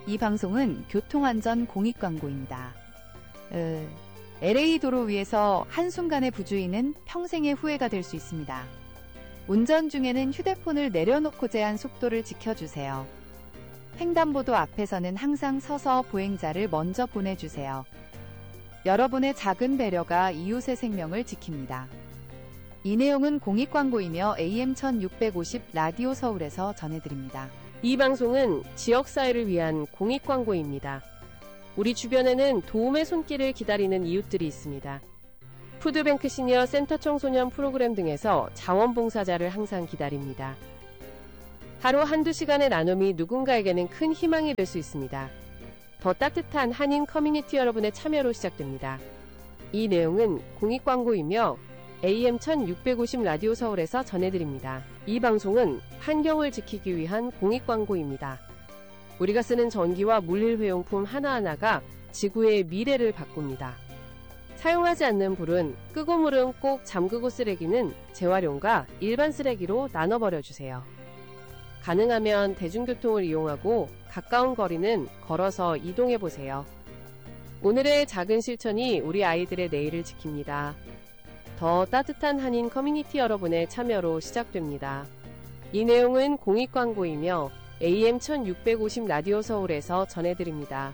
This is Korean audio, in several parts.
이 방송은 교통안전 공익광고입니다. LA 도로 위에서 한순간의 부주의는 평생의 후회가 될 수 있습니다. 운전 중에는 휴대폰을 내려놓고 제한 속도를 지켜주세요. 횡단보도 앞에서는 항상 서서 보행자를 먼저 보내주세요. 여러분의 작은 배려가 이웃의 생명을 지킵니다. 이 내용은 공익광고이며 AM 1650 라디오 서울에서 전해드립니다. 이 방송은 지역사회를 위한 공익광고입니다. 우리 주변에는 도움의 손길을 기다리는 이웃들이 있습니다. 푸드뱅크 시니어 센터 청소년 프로그램 등에서 자원봉사자를 항상 기다립니다. 하루 한두 시간의 나눔이 누군가에게는 큰 희망이 될 수 있습니다. 더 따뜻한 한인 커뮤니티 여러분의 참여로 시작됩니다. 이 내용은 공익광고이며 AM 1650 라디오 서울에서 전해드립니다. 이 방송은 환경을 지키기 위한 공익광고입니다. 우리가 쓰는 전기와 물일회용품 하나하나가 지구의 미래를 바꿉니다. 사용하지 않는 불은 끄고 물은 꼭 잠그고 쓰레기는 재활용과 일반 쓰레기로 나눠버려주세요. 가능하면 대중교통을 이용하고 가까운 거리는 걸어서 이동해보세요. 오늘의 작은 실천이 우리 아이들의 내일을 지킵니다. 더 따뜻한 한인 커뮤니티 여러분의 참여로 시작됩니다. 이 내용은 공익광고이며 AM 1650 라디오 서울에서 전해드립니다.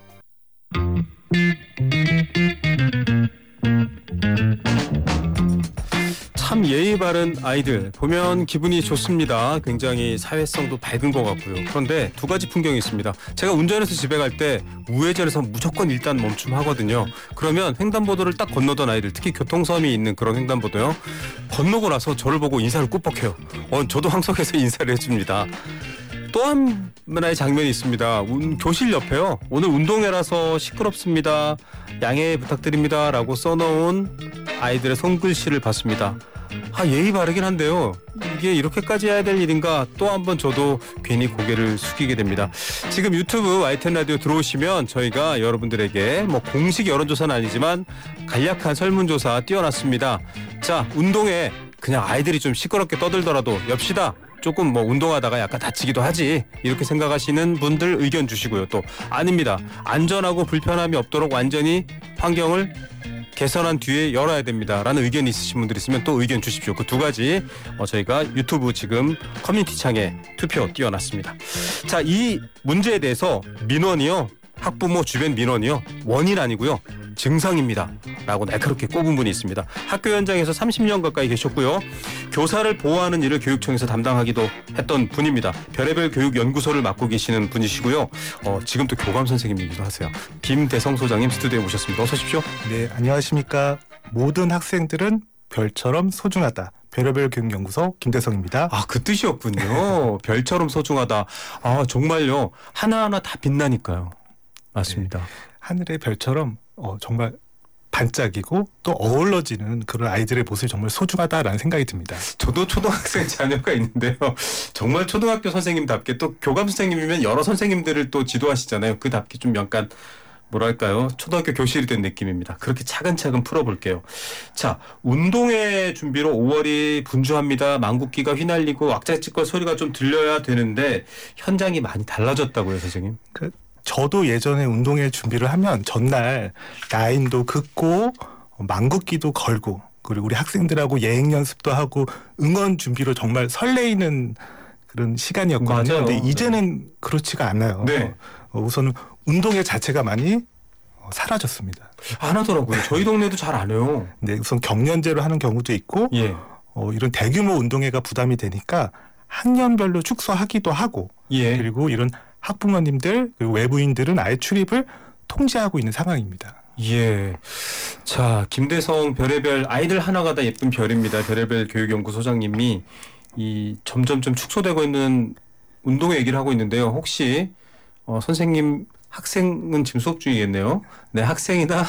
참 예의 바른 아이들 보면 기분이 좋습니다. 굉장히 사회성도 밝은 것 같고요. 그런데 두 가지 풍경이 있습니다. 제가 운전해서 집에 갈 때 우회전에서 무조건 일단 멈춤하거든요. 그러면 횡단보도를 딱 건너던 아이들, 특히 교통섬이 있는 그런 횡단보도요, 건너고 나서 저를 보고 인사를 꾸벅해요. 저도 항석에서 인사를 해줍니다. 또 한 하나의 장면이 있습니다. 교실 옆에요. 오늘 운동회라서 시끄럽습니다. 양해 부탁드립니다. 라고 써놓은 아이들의 손글씨를 봤습니다. 예의 바르긴 한데요. 이게 이렇게까지 해야 될 일인가? 또 한 번 저도 괜히 고개를 숙이게 됩니다. 지금 유튜브 YTN 라디오 들어오시면 저희가 여러분들에게 공식 여론조사는 아니지만 간략한 설문조사 띄워놨습니다. 자, 운동회 그냥 아이들이 좀 시끄럽게 떠들더라도 엽시다. 조금 운동하다가 약간 다치기도 하지, 이렇게 생각하시는 분들 의견 주시고요. 또 아닙니다, 안전하고 불편함이 없도록 완전히 환경을 개선한 뒤에 열어야 됩니다 라는 의견이 있으신 분들 있으면 또 의견 주십시오. 그 두 가지 저희가 유튜브 지금 커뮤니티 창에 투표 띄워놨습니다. 자, 이 문제에 대해서 민원이요, 학부모 주변 민원이요, 원인 아니고요 증상입니다 라고 날카롭게 꼽은 분이 있습니다. 학교 현장에서 30년 가까이 계셨고요, 교사를 보호하는 일을 교육청에서 담당하기도 했던 분입니다. 별의별 교육연구소를 맡고 계시는 분이시고요, 지금 또 교감 선생님이기도 하세요. 김대성 소장님 스튜디오에 모셨습니다. 어서 오십시오. 네, 안녕하십니까. 모든 학생들은 별처럼 소중하다. 별의별 교육연구소 김대성입니다. 그 뜻이었군요. 별처럼 소중하다. 정말요, 하나하나 다 빛나니까요. 맞습니다. 네, 하늘의 별처럼 정말 반짝이고 또 어우러지는 그런 아이들의 모습이 정말 소중하다라는 생각이 듭니다. 저도 초등학생 자녀가 있는데요, 정말 초등학교 선생님답게, 또 교감 선생님이면 여러 선생님들을 또 지도하시잖아요. 그답게 좀 약간 뭐랄까요, 초등학교 교실이 된 느낌입니다. 그렇게 차근차근 풀어볼게요. 자, 운동회 준비로 5월이 분주합니다. 망국기가 휘날리고 왁자지껄 소리가 좀 들려야 되는데 현장이 많이 달라졌다고요, 선생님? 저도 예전에 운동회 준비를 하면 전날 라인도 긋고 망국기도 걸고, 그리고 우리 학생들하고 예행 연습도 하고 응원 준비로 정말 설레이는 그런 시간이었거든요. 맞아요. 근데 이제는 그렇지가 않아요. 네. 우선 운동회 자체가 많이 사라졌습니다. 안 하더라고요. 저희 동네도 잘 안 해요. 네, 우선 경연제로 하는 경우도 있고, 예. 이런 대규모 운동회가 부담이 되니까 학년별로 축소하기도 하고, 예. 그리고 이런 학부모님들 그리고 외부인들은 아예 출입을 통제하고 있는 상황입니다. 예. 자, 김대성 별의별 아이들 하나가 다 예쁜 별입니다. 별의별 교육연구소장님이 이 점점점 축소되고 있는 운동회 얘기를 하고 있는데요. 혹시 선생님 학생은 지금 수업 중이겠네요. 네, 학생이나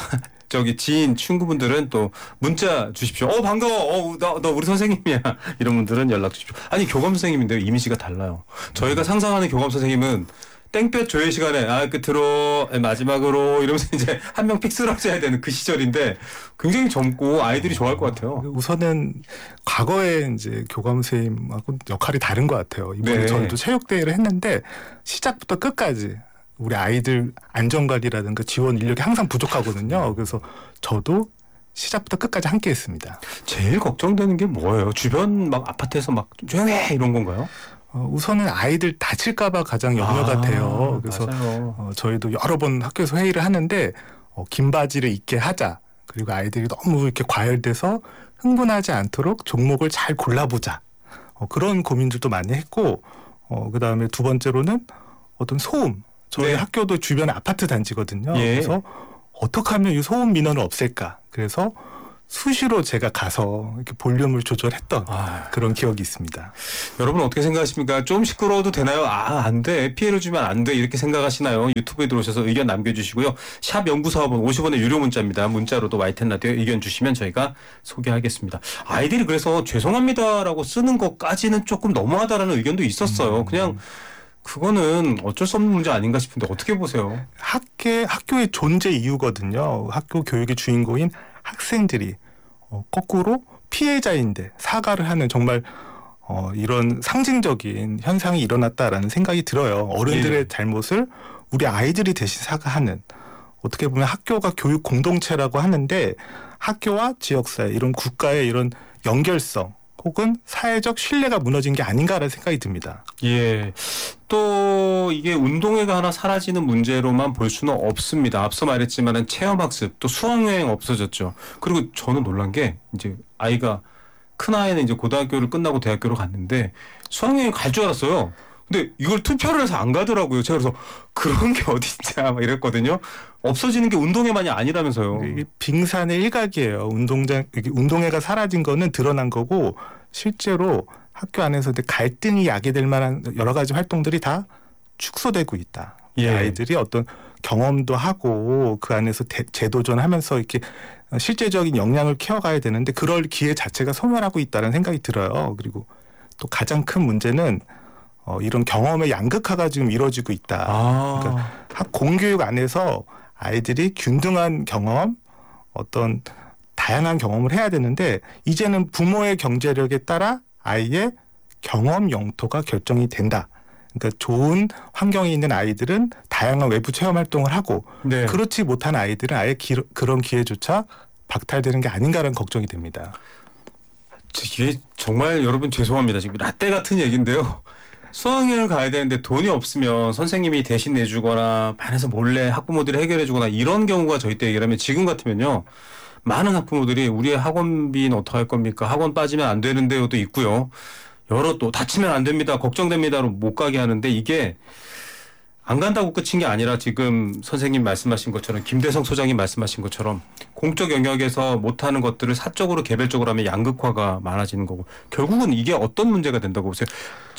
지인 친구분들은 또 문자 주십시오. 반가워. 나 우리 선생님이야. 이런 분들은 연락 주십시오. 아니, 교감 선생님인데요, 이미지가 달라요. 저희가 상상하는 교감 선생님은 땡볕 조회 시간에 끝으로 마지막으로 이러면서 이제 한 명 픽 쓰러져야 되는 그 시절인데 굉장히 젊고 아이들이 좋아할 것 같아요. 우선은 과거에 이제 교감 선생님하고 역할이 다른 것 같아요. 이번에 네. 저는 또 체육대회를 했는데 시작부터 끝까지 우리 아이들 안전관리라든가 지원 인력이 항상 부족하거든요. 그래서 저도 시작부터 끝까지 함께했습니다. 제일 걱정되는 게 뭐예요? 주변 막 아파트에서 막 조용해 이런 건가요? 우선은 아이들 다칠까봐 가장 염려가 돼요. 그래서 저희도 여러 번 학교에서 회의를 하는데 긴 바지를 입게 하자. 그리고 아이들이 너무 이렇게 과열돼서 흥분하지 않도록 종목을 잘 골라보자. 그런 고민들도 많이 했고 그다음에 두 번째로는 어떤 소음. 저희 네. 학교도 주변에 아파트 단지거든요. 예. 그래서 어떻게 하면 이 소음 민원을 없앨까. 그래서 수시로 제가 가서 이렇게 볼륨을 조절했던 그런 기억이 있습니다. 여러분 어떻게 생각하십니까? 좀 시끄러워도 되나요? 안 돼. 피해를 주면 안 돼. 이렇게 생각하시나요? 유튜브에 들어오셔서 의견 남겨주시고요. 샵 연구사업은 50원의 유료 문자입니다. 문자로도 YTN 라디오 의견 주시면 저희가 소개하겠습니다. 아이들이 그래서 죄송합니다라고 쓰는 것까지는 조금 너무하다라는 의견도 있었어요. 그냥 그거는 어쩔 수 없는 문제 아닌가 싶은데 어떻게 보세요? 학교의 존재 이유거든요. 학교 교육의 주인공인 학생들이 거꾸로 피해자인데 사과를 하는 정말 이런 상징적인 현상이 일어났다라는 생각이 들어요. 어른들의 잘못을 우리 아이들이 대신 사과하는 어떻게 보면 학교가 교육 공동체라고 하는데 학교와 지역사회 이런 국가의 이런 연결성 혹은 사회적 신뢰가 무너진 게 아닌가라는 생각이 듭니다. 예. 또 이게 운동회가 하나 사라지는 문제로만 볼 수는 없습니다. 앞서 말했지만은 체험학습 또 수학여행 없어졌죠. 그리고 저는 놀란 게 이제 아이가 큰 아이는 이제 고등학교를 끝나고 대학교로 갔는데 수학여행 갈 줄 알았어요. 근데 이걸 투표를 해서 안 가더라고요. 제가 그래서 그런 게 어딨냐 막 이랬거든요. 없어지는 게 운동회만이 아니라면서요. 이게 빙산의 일각이에요. 운동회가 사라진 거는 드러난 거고 실제로 학교 안에서 갈등이 야기될 만한 여러 가지 활동들이 다 축소되고 있다. 예. 아이들이 어떤 경험도 하고 그 안에서 재도전하면서 이렇게 실제적인 역량을 키워가야 되는데 그럴 기회 자체가 소멸하고 있다는 생각이 들어요. 그리고 또 가장 큰 문제는 이런 경험의 양극화가 지금 이루어지고 있다. 그러니까 공교육 안에서 아이들이 균등한 경험, 어떤 다양한 경험을 해야 되는데 이제는 부모의 경제력에 따라 아이의 경험 영토가 결정이 된다. 그러니까 좋은 환경에 있는 아이들은 다양한 외부 체험 활동을 하고 네. 그렇지 못한 아이들은 아예 그런 기회조차 박탈되는 게 아닌가라는 걱정이 됩니다. 이게 정말 여러분 죄송합니다. 지금 라떼 같은 얘기인데요. 수학여행을 가야 되는데 돈이 없으면 선생님이 대신 내주거나 반에서 몰래 학부모들이 해결해주거나 이런 경우가 저희 때 얘기를 하면 지금 같으면요. 많은 학부모들이 우리의 학원비는 어떡할 겁니까? 학원 빠지면 안 되는데요도 있고요. 여러 또 다치면 안 됩니다. 걱정됩니다로 못 가게 하는데 이게 안 간다고 끝인 게 아니라 지금 선생님 말씀하신 것처럼 김대성 소장님 말씀하신 것처럼 공적 영역에서 못하는 것들을 사적으로 개별적으로 하면 양극화가 많아지는 거고 결국은 이게 어떤 문제가 된다고 보세요?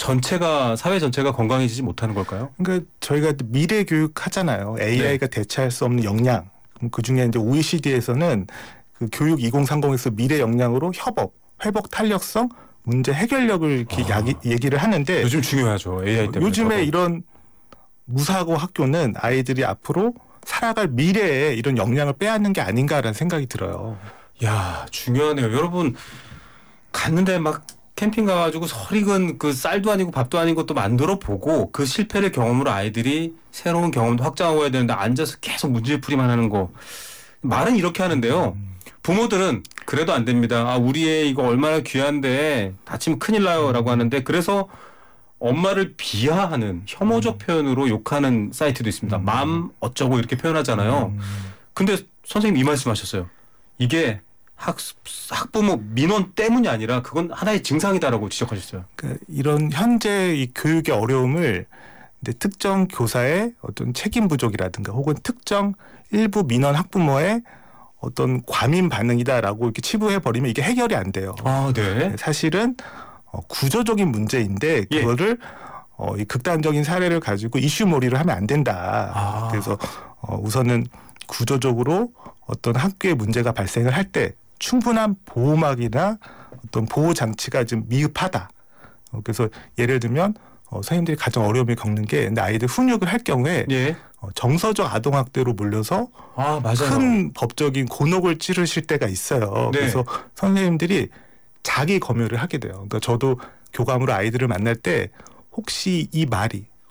사회 전체가 건강해지지 못하는 걸까요? 그러니까 저희가 미래 교육 하잖아요. AI가 대체할 수 없는 역량. 그중에 이제 OECD에서는 그 교육 2030에서 미래 역량으로 협업, 회복 탄력성, 문제 해결력을 이렇게 얘기를 하는데 요즘 중요하죠. AI 때문에. 요즘에 이런 무사고 학교는 아이들이 앞으로 살아갈 미래에 이런 역량을 빼앗는 게 아닌가라는 생각이 들어요. 야, 중요하네요. 여러분 갔는데 막 캠핑 가가지고 설익은 그 쌀도 아니고 밥도 아닌 것도 만들어 보고 그 실패를 경험으로 아이들이 새로운 경험도 확장하고 해야 되는데 앉아서 계속 문제풀이만 하는 거. 말은 이렇게 하는데요. 부모들은 그래도 안 됩니다. 우리 애 이거 얼마나 귀한데 다치면 큰일 나요 라고 하는데 그래서 엄마를 비하하는 혐오적 표현으로 욕하는 사이트도 있습니다. 맘 어쩌고 이렇게 표현하잖아요. 근데 선생님 이 말씀하셨어요. 이게 학부모 민원 때문이 아니라 그건 하나의 증상이다라고 지적하셨어요. 그러니까 이런 현재 이 교육의 어려움을 특정 교사의 어떤 책임 부족이라든가 혹은 특정 일부 민원 학부모의 어떤 과민 반응이다라고 이렇게 치부해 버리면 이게 해결이 안 돼요. 네. 사실은 구조적인 문제인데 그거를 이 극단적인 사례를 가지고 이슈몰이를 하면 안 된다. 그래서 우선은 구조적으로 어떤 학교에 문제가 발생을 할 때 충분한 보호막이나 어떤 보호 장치가 좀 미흡하다. 그래서 예를 들면 선생님들이 가장 어려움을 겪는 게 근데 아이들 훈육을 할 경우에 정서적 아동학대로 몰려서 맞아요. 큰 법적인 곤혹을 치르실 때가 있어요. 네. 그래서 선생님들이 자기 검열을 하게 돼요. 그러니까 저도 교감으로 아이들을 만날 때 혹시 이 말이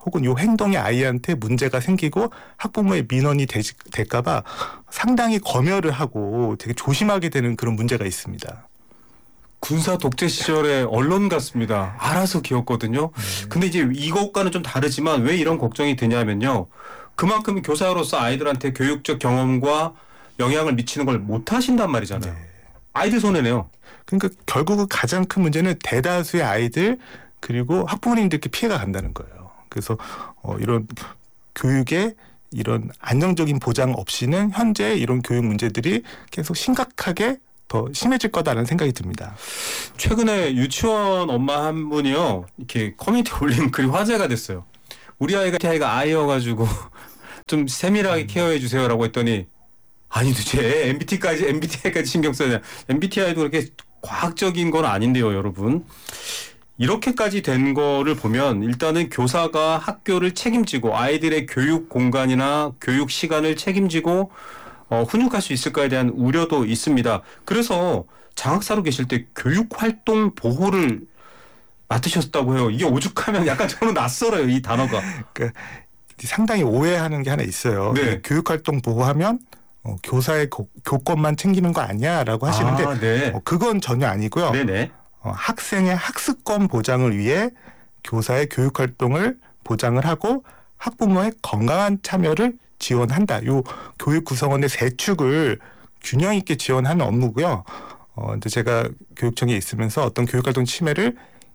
혹은 요 행동이 아이한테 문제가 생기고 학부모의 민원이 될까봐 상당히 검열을 하고 되게 조심하게 되는 그런 문제가 있습니다. 군사 독재 시절의 언론 같습니다. 알아서 기었거든요. 근데 이제 이것과는 좀 다르지만 왜 이런 걱정이 드냐면요. 그만큼 교사로서 아이들한테 교육적 경험과 영향을 미치는 걸 못 하신단 말이잖아요. 네. 아이들 손해네요. 그러니까 결국은 가장 큰 문제는 대다수의 아이들 그리고 학부모님들께 피해가 간다는 거예요. 그래서 이런 교육에 이런 안정적인 보장 없이는 현재 이런 교육 문제들이 계속 심각하게 더 심해질 거다라는 생각이 듭니다. 최근에 유치원 엄마 한 분이요. 이렇게 커뮤니티에 올린 글이 화제가 됐어요. 우리 아이가 아이여가지고 좀 세밀하게 케어해 주세요라고 했더니 아니 도대체 MBTI까지 신경 써야 MBTI도 그렇게 과학적인 건 아닌데요, 여러분. 이렇게까지 된 거를 보면 일단은 교사가 학교를 책임지고 아이들의 교육 공간이나 교육 시간을 책임지고 훈육할 수 있을까에 대한 우려도 있습니다. 그래서 장학사로 계실 때 교육활동 보호를 맡으셨다고 해요. 이게 오죽하면 약간 저는 낯설어요, 이 단어가. 그러니까 상당히 오해하는 게 하나 있어요. 네. 교육활동 보호하면 교사의 교권만 챙기는 거 아니야라고 하시는데 네. 그건 전혀 아니고요. 네네. 학생의 학습권 보장을 위해 교사의 교육활동을 보장을 하고 학부모의 건강한 참여를 지원한다. 요 교육 구성원의 세 축을 균형 있게 지원하는 업무고요. 근데 제가 교육청에 있으면서 어떤 교육활동 침해를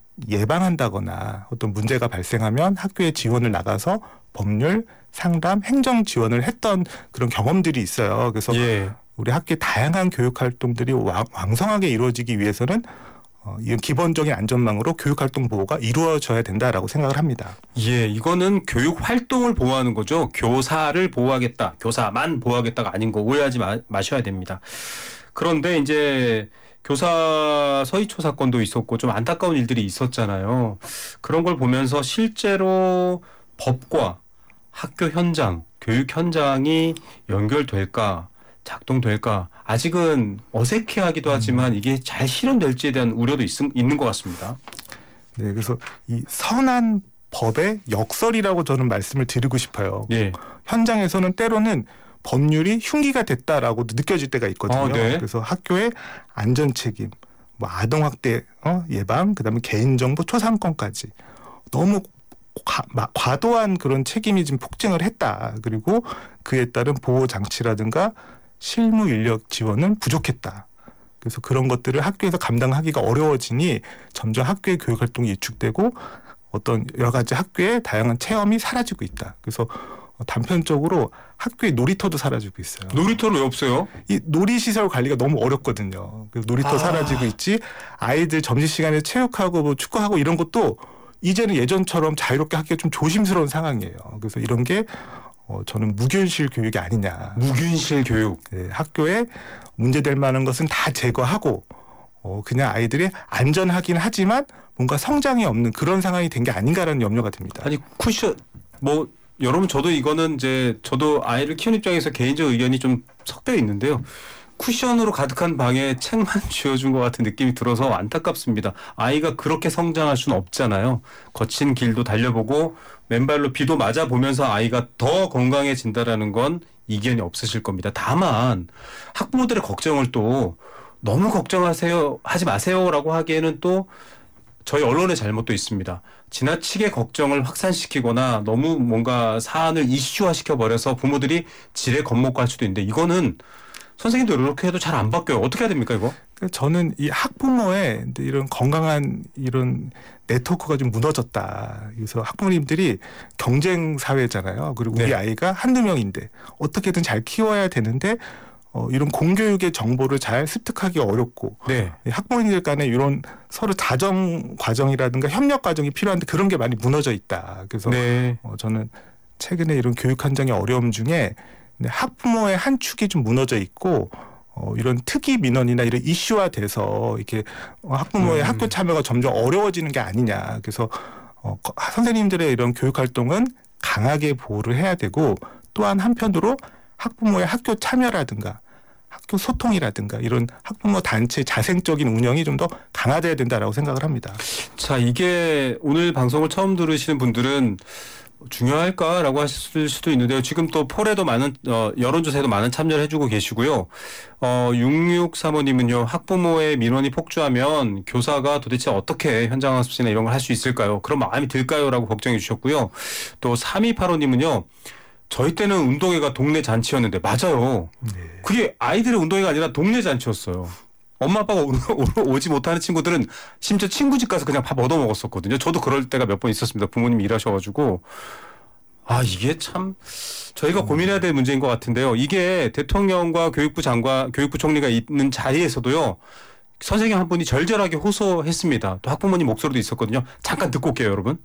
예방한다거나 어떤 문제가 발생하면 학교에 지원을 나가서 법률, 상담, 행정 지원을 했던 그런 경험들이 있어요. 그래서 우리 학교의 다양한 교육활동들이 왕성하게 이루어지기 위해서는 이런 기본적인 안전망으로 교육활동 보호가 이루어져야 된다라고 생각을 합니다. 예, 이거는 교육 활동을 보호하는 거죠. 교사를 보호하겠다, 교사만 보호하겠다가 아닌 거 오해하지 마셔야 됩니다. 그런데 이제 교사 서희초 사건도 있었고 좀 안타까운 일들이 있었잖아요. 그런 걸 보면서 실제로 법과 학교 현장, 교육 현장이 연결될까, 작동될까 아직은 어색해하기도 하지만 이게 잘 실현될지에 대한 우려도 있는 것 같습니다. 네, 그래서 이 선한 법의 역설이라고 저는 말씀을 드리고 싶어요. 예. 현장에서는 때로는 법률이 흉기가 됐다라고 느껴질 때가 있거든요. 네. 그래서 학교의 안전 책임, 뭐 아동학대 예방, 그다음에 개인정보 초상권까지 너무 과도한 그런 책임이 지금 폭증을 했다. 그리고 그에 따른 보호 장치라든가 실무 인력 지원은 부족했다. 그래서 그런 것들을 학교에서 감당하기가 어려워지니 점점 학교의 교육 활동이 위축되고 어떤 여러 가지 학교의 다양한 체험이 사라지고 있다. 그래서 단편적으로 학교의 놀이터도 사라지고 있어요. 놀이터는 왜 없어요? 이 놀이시설 관리가 너무 어렵거든요. 그래서 놀이터 사라지고 있지. 아이들 점심시간에 체육하고 뭐 축구하고 이런 것도 이제는 예전처럼 자유롭게 하기가 좀 조심스러운 상황이에요. 그래서 이런 게 저는 무균실 교육이 아니냐. 무균실 교육. 네, 학교에 문제될 만한 것은 다 제거하고 그냥 아이들이 안전하긴 하지만 뭔가 성장이 없는 그런 상황이 된 게 아닌가라는 염려가 듭니다. 아니 쿠션 뭐 여러분 저도 이거는 이제 저도 아이를 키우는 입장에서 개인적 의견이 좀 섞여 있는데요. 쿠션으로 가득한 방에 책만 쥐어준 것 같은 느낌이 들어서 안타깝습니다. 아이가 그렇게 성장할 수는 없잖아요. 거친 길도 달려보고 맨발로 비도 맞아보면서 아이가 더 건강해진다라는 건 이견이 없으실 겁니다. 다만 학부모들의 걱정을 또 너무 하지 마세요라고 하기에는 또 저희 언론의 잘못도 있습니다. 지나치게 걱정을 확산시키거나 너무 뭔가 사안을 이슈화시켜버려서 부모들이 지레 겁먹고 할 수도 있는데 이거는 선생님도 이렇게 해도 잘 안 바뀌어요. 어떻게 해야 됩니까 이거? 저는 이 학부모의 이런 건강한 이런 네트워크가 좀 무너졌다. 그래서 학부모님들이 경쟁 사회잖아요. 그리고 우리 아이가 한두 명인데 어떻게든 잘 키워야 되는데 이런 공교육의 정보를 잘 습득하기 어렵고 학부모님들 간에 이런 서로 자정 과정이라든가 협력 과정이 필요한데 그런 게 많이 무너져 있다. 그래서 저는 최근에 이런 교육 현장의 어려움 중에 학부모의 한 축이 좀 무너져 있고 이런 특이 민원이나 이런 이슈화돼서 이렇게 학부모의 학교 참여가 점점 어려워지는 게 아니냐. 그래서 선생님들의 이런 교육 활동은 강하게 보호를 해야 되고 또한 한편으로 학부모의 학교 참여라든가 학교 소통이라든가 이런 학부모 단체 자생적인 운영이 좀 더 강화돼야 된다라고 생각을 합니다. 자, 이게 오늘 방송을 처음 들으시는 분들은 중요할까라고 하실 수도 있는데요. 지금 또 폴에도 많은 여론조사에도 많은 참여를 해주고 계시고요. 6635님은요. 학부모의 민원이 폭주하면 교사가 도대체 어떻게 현장 학습이나 이런 걸 할 수 있을까요? 그런 마음이 들까요? 라고 걱정해 주셨고요. 또 3285님은요. 저희 때는 운동회가 동네 잔치였는데 맞아요. 네. 그게 아이들의 운동회가 아니라 동네 잔치였어요. 엄마 아빠가 오지 못하는 친구들은 심지어 친구 집 가서 그냥 밥 얻어 먹었었거든요. 저도 그럴 때가 몇 번 있었습니다. 부모님이 일하셔가지고. 이게 참 저희가 고민해야 될 문제인 것 같은데요. 이게 대통령과 교육부 장관, 교육부 총리가 있는 자리에서도요. 선생님 한 분이 절절하게 호소했습니다. 또 학부모님 목소리도 있었거든요. 잠깐 듣고 올게요, 여러분.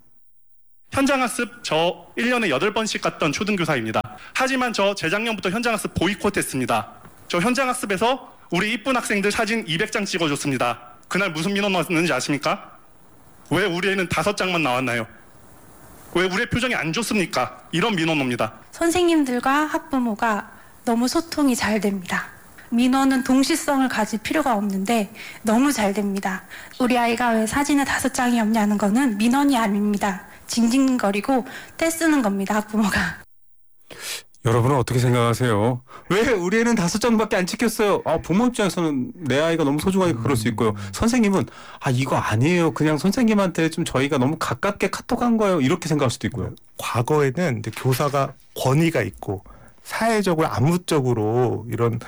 현장학습 저 1년에 8번씩 갔던 초등교사입니다. 하지만 저 재작년부터 현장학습 보이콧했습니다. 저 현장학습에서 우리 이쁜 학생들 사진 200장 찍어줬습니다. 그날 무슨 민원 왔는지 아십니까? 왜 우리 애는 5장만 나왔나요? 왜 우리 표정이 안 좋습니까? 이런 민원 옵니다. 선생님들과 학부모가 너무 소통이 잘 됩니다. 민원은 동시성을 가질 필요가 없는데 너무 잘 됩니다. 우리 아이가 왜 사진에 5장이 없냐는 거는 민원이 아닙니다. 징징거리고 떼쓰는 겁니다, 학부모가. 여러분은 어떻게 생각하세요? 왜 우리 애는 5장밖에 안 찍혔어요? 부모 입장에서는 내 아이가 너무 소중하니까 그럴 수 있고요. 선생님은 이거 아니에요. 그냥 선생님한테 좀 저희가 너무 가깝게 카톡한 거예요. 이렇게 생각할 수도 있고요. 과거에는 이제 교사가 권위가 있고 사회적으로 암묵적으로 이런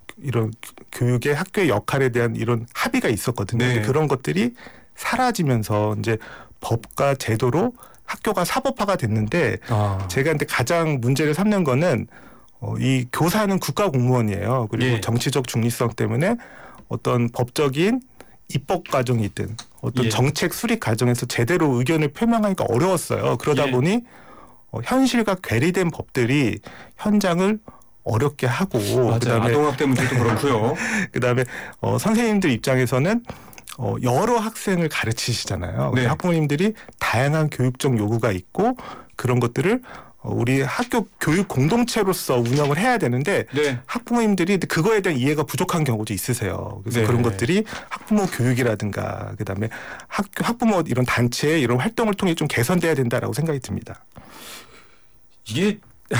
교육의 학교의 역할에 대한 이런 합의가 있었거든요. 네. 그런 것들이 사라지면서 이제 법과 제도로 학교가 사법화가 됐는데 제가 근데 가장 문제를 삼는 거는 이 교사는 국가 공무원이에요. 그리고 예. 정치적 중립성 때문에 어떤 법적인 입법 과정이든 어떤 예. 정책 수립 과정에서 제대로 의견을 표명하기가 어려웠어요. 그러다 예. 보니 현실과 괴리된 법들이 현장을 어렵게 하고 맞아요. 그다음에 아동학대 문제도 그렇고요. 그다음에 선생님들 입장에서는 여러 학생을 가르치시잖아요. 네. 학부모님들이 다양한 교육적 요구가 있고 그런 것들을 우리 학교 교육 공동체로서 운영을 해야 되는데 네. 학부모님들이 그거에 대한 이해가 부족한 경우도 있으세요. 그래서 네. 그런 것들이 학부모 교육이라든가 그다음에 학부모 이런 단체의 이런 활동을 통해 좀 개선돼야 된다라고 생각이 듭니다. 이게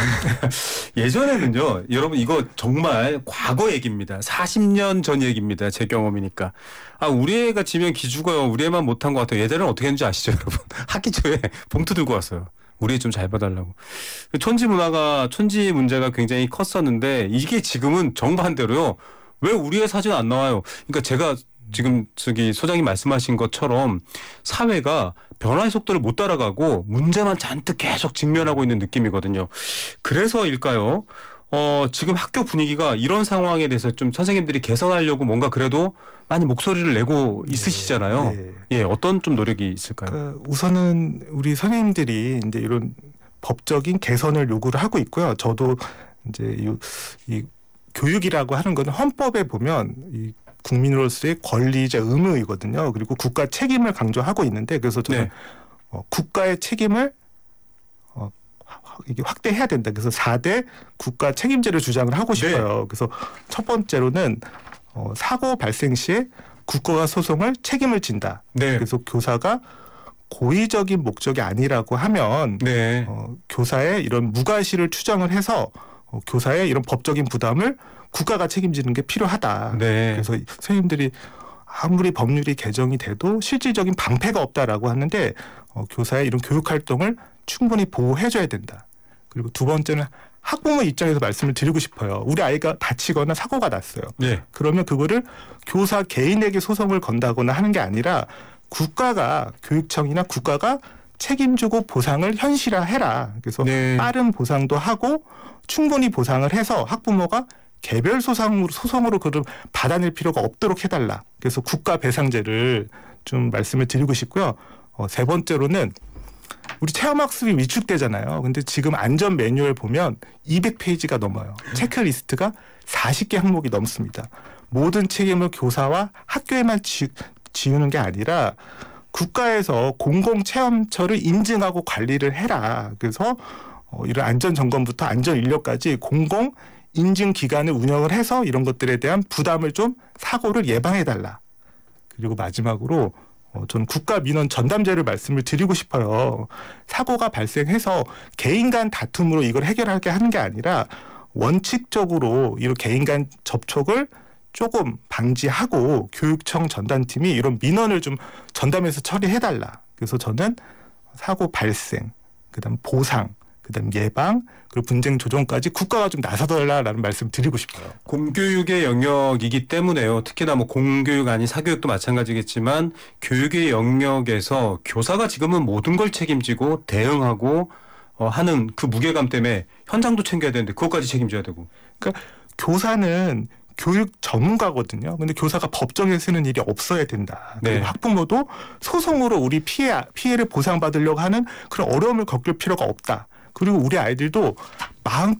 예전에는요, 여러분 이거 정말 과거 얘기입니다. 40년 전 얘기입니다. 제 경험이니까. 우리 애가 지면 기 죽어요. 우리 애만 못한 것 같아요. 예전에는 어떻게 했는지 아시죠, 여러분? 학기 초에 봉투 들고 왔어요. 우리 애 좀 잘 봐달라고. 촌지 문제가 굉장히 컸었는데 이게 지금은 정반대로요. 왜 우리 애 사진 안 나와요? 그러니까 제가 지금 소장님 말씀하신 것처럼 사회가 변화의 속도를 못 따라가고 문제만 잔뜩 계속 직면하고 있는 느낌이거든요. 그래서일까요? 지금 학교 분위기가 이런 상황에 대해서 좀 선생님들이 개선하려고 뭔가 그래도 많이 목소리를 내고 있으시잖아요. 네. 예, 어떤 좀 노력이 있을까요? 우선은 우리 선생님들이 이제 이런 법적인 개선을 요구를 하고 있고요. 저도 이제 이 교육이라고 하는 거는 헌법에 보면 이 국민으로서의 권리이자 의무이거든요. 그리고 국가 책임을 강조하고 있는데 그래서 저는 네. 국가의 책임을 이게 확대해야 된다. 그래서 4대 국가 책임제를 주장을 하고 싶어요. 네. 그래서 첫 번째로는 사고 발생 시에 국가가 소송을 책임을 진다. 네. 그래서 교사가 고의적인 목적이 아니라고 하면 네. 교사의 이런 무과실을 추정을 해서 교사의 이런 법적인 부담을 국가가 책임지는 게 필요하다. 네. 그래서 선생님들이 아무리 법률이 개정이 돼도 실질적인 방패가 없다라고 하는데 교사의 이런 교육 활동을 충분히 보호해줘야 된다. 그리고 두 번째는 학부모 입장에서 말씀을 드리고 싶어요. 우리 아이가 다치거나 사고가 났어요. 네. 그러면 그거를 교사 개인에게 소송을 건다거나 하는 게 아니라 국가가 교육청이나 국가가 책임지고 보상을 현실화해라. 그래서 네. 빠른 보상도 하고 충분히 보상을 해서 학부모가 개별 소송으로 그걸 받아낼 필요가 없도록 해달라. 그래서 국가 배상제를 좀 말씀을 드리고 싶고요. 세 번째로는 우리 체험학습이 위축되잖아요. 근데 지금 안전 매뉴얼 보면 200페이지가 넘어요. 체크리스트가 40개 항목이 넘습니다. 모든 책임을 교사와 학교에만 지우는 게 아니라 국가에서 공공체험처를 인증하고 관리를 해라. 그래서 이런 안전점검부터 안전인력까지 공공 인증 기관을 운영을 해서 이런 것들에 대한 부담을 좀 사고를 예방해달라. 그리고 마지막으로 저는 국가 민원 전담제를 말씀을 드리고 싶어요. 사고가 발생해서 개인 간 다툼으로 이걸 해결하게 하는 게 아니라 원칙적으로 이런 개인 간 접촉을 조금 방지하고 교육청 전담팀이 이런 민원을 좀 전담해서 처리해달라. 그래서 저는 사고 발생, 그다음 보상, 그다음 예방, 그리고 분쟁 조정까지 국가가 좀 나서달라라는 말씀 드리고 싶어요. 공교육의 영역이기 때문에요. 특히나 뭐 공교육 아닌 사교육도 마찬가지겠지만 교육의 영역에서 교사가 지금은 모든 걸 책임지고 대응하고 하는 그 무게감 때문에 현장도 챙겨야 되는데 그것까지 책임져야 되고. 그러니까 교사는 교육 전문가거든요. 근데 교사가 법정에 쓰는 일이 없어야 된다. 네. 그리고 학부모도 소송으로 우리 피해를 보상받으려고 하는 그런 어려움을 겪을 필요가 없다. 그리고 우리 아이들도 마음